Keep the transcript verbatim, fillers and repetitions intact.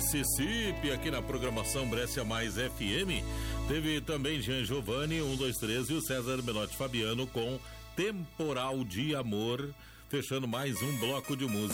Mississippi, aqui na programação Brescia Mais F M. Teve também Jean Giovanni, um, dois, três, e o César Menotti Fabiano com Temporal de Amor, fechando mais um bloco de música.